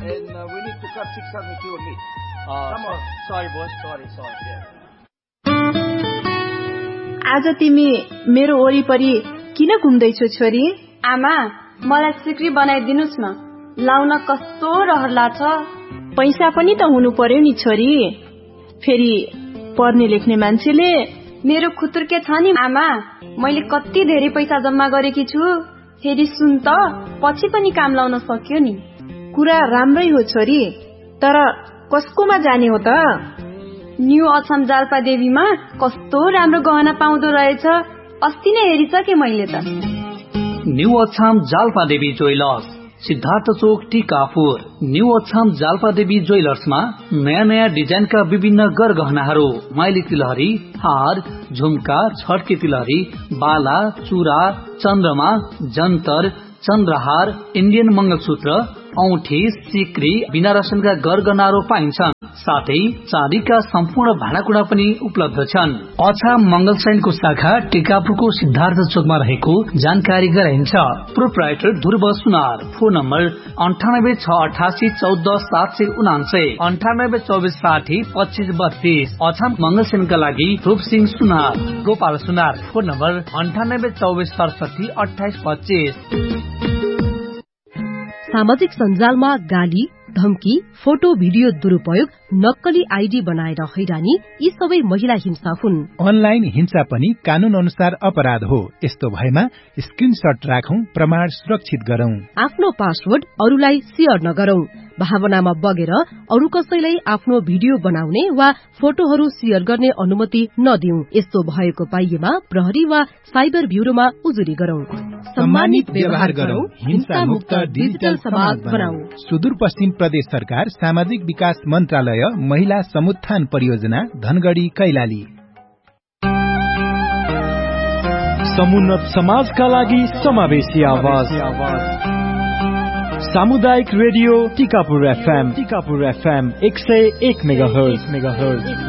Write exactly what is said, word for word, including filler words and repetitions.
and uh, we need to cut six hundred kilo meat. Uh, Come on. Sorry, boss. Sorry, sorry. Yeah. आज तिमी मेरो वरिपरि किन घुम्दैछौ छोरी? आमा, मलाई सिक्री बनाइदिनुस् न। लाउन कस्तो रहर लाग्छ। पैसा पनि त हुनु पर्यो नि छोरी। फेरि पढ्ने लेख्ने मान्छेले मेरो खुतुर्के छ नि आमा, मैले कति धेरै पैसा जम्मा गरेकी छु। फेरि सुन त, पछि पनि काम लाउन सक्यो नि। कुरा राम्रै हो छोरी, तर कसकोमा जाने हो त? न्यू अछाम जाल्पा देवीमा कस्तो राम्रो गहना पाउँदो रहेछ। अस्ति नै हेरिसके मैले त। न्यू अछाम जाल्पा देवी ज्वेलर्स, सिद्धार्थ चोक टिकापुर। न्यू अछाम जाल्पा देवी ज्वेलर्समा नयाँ नयाँ डिजाइनका विभिन्न गरगहनाहरू, माइली तिलहरी, हार, झुम्का, छड्के तिलहरी, बाला, चूरा, चन्द्रमा, जन्तर, चन्द्रहार, इन्डियन मंगलसूत्र, औठी, सिक्री, बिना रसनका गरगहनाहरू पाइन्छन्। साथै चाँदीका सम्पूर्ण भाँडाकुँडा पनि उपलब्ध छन्। अछाम मंगलसैनको शाखा टिकापुरको सिद्धार्थ चोकमा रहेको जानकारी गराइन्छ। प्रोप्राइटर ध्रुव सुनार। फोन नम्बर अन्ठानब्बे छ अठासी चौध सात सय उनान्सय, अन्ठानब्बे चौबिस साठी पच्चीस बत्तीस। अछाम मंगलसेनका लागि रूप सिंह सुनार। गोपाल सुनार। फोन नम्बर अन्ठानब्बे चौबिस सडसठी अठाइस पच्चीस। सामाजिक सञ्जालमा गाली, धम्की, फोटो भिडियो दुरुपयोग, नक्कली आइडी बनाएर हैरानी, यी सबै महिला हिंसा हुन्। अनलाइन हिंसा पनि कानून अनुसार अपराध हो। यस्तो भएमा स्क्रिनशट राखौं, प्रमाण सुरक्षित गरौं। आफ्नो पासवर्ड अरूलाई शेयर नगरौं। भावनामा बगेर अरू कसैलाई आफ्नो भिडियो बनाउने वा फोटोहरू शेयर गर्ने अनुमति नदिऊ। यस्तो भएको पाइएमा प्रहरी वा साइबर ब्युरोमा उजुरी गरौं। सम्मानित व्यवहार गरौं, हिंसा मुक्त डिजिटल समाज बनाऊ। सुदूरपश्चिम प्रदेश सरकार सामाजिक विकास मन्त्रालय, महिला समुत्थान परियोजना, धनगढ़ी, कैलाली। समुन्नत समाजका लागि समावेशी आवाज, सामुदायिक radio Tikapur FM, Tikapur FM एक सय एक मेगाहर्ज।